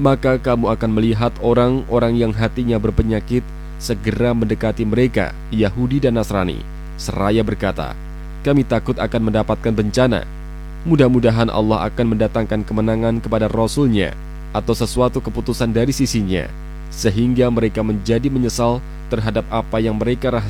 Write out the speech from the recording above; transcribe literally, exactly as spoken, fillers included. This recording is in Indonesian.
maka kamu akan melihat orang-orang yang hatinya berpenyakit segera mendekati mereka, Yahudi dan Nasrani, seraya berkata, kami takut akan mendapatkan bencana. Mudah-mudahan Allah akan mendatangkan kemenangan kepada Rasul-Nya atau sesuatu keputusan dari sisinya, sehingga mereka menjadi menyesal terhadap apa yang mereka rahasiakan